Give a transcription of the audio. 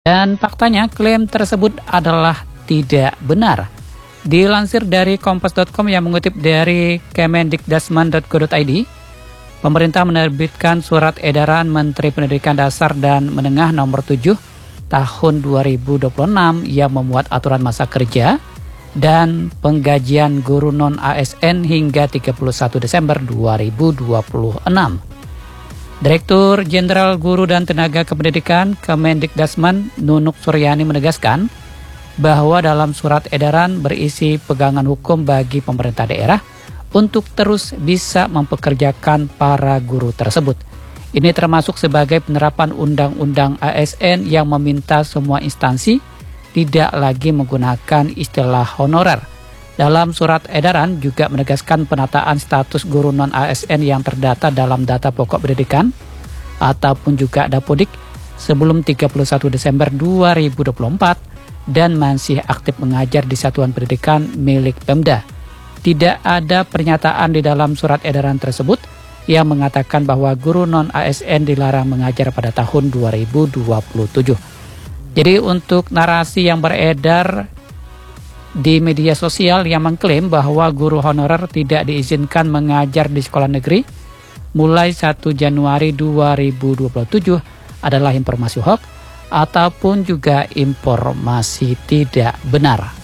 Dan faktanya klaim tersebut adalah tidak benar. Dilansir dari kompas.com yang mengutip dari kemendikdasman.go.id, pemerintah menerbitkan surat edaran Menteri Pendidikan Dasar dan Menengah nomor 7 tahun 2026 yang memuat aturan masa kerja dan penggajian guru non-ASN hingga 31 Desember 2026. Direktur Jenderal Guru dan Tenaga Kependidikan Kemendikdasman Nunuk Suryani menegaskan bahwa dalam surat edaran berisi pegangan hukum bagi pemerintah daerah untuk terus bisa mempekerjakan para guru tersebut. Ini termasuk sebagai penerapan Undang-Undang ASN yang meminta semua instansi tidak lagi menggunakan istilah honorer. Dalam surat edaran juga menegaskan penataan status guru non-ASN yang terdata dalam data pokok pendidikan ataupun juga Dapodik sebelum 31 Desember 2024 dan masih aktif mengajar di satuan pendidikan milik Pemda. Tidak ada pernyataan di dalam surat edaran tersebut yang mengatakan bahwa guru non-ASN dilarang mengajar pada tahun 2027. Jadi untuk narasi yang beredar di media sosial yang mengklaim bahwa guru honorer tidak diizinkan mengajar di sekolah negeri mulai 1 Januari 2027 adalah informasi hoax ataupun juga informasi tidak benar.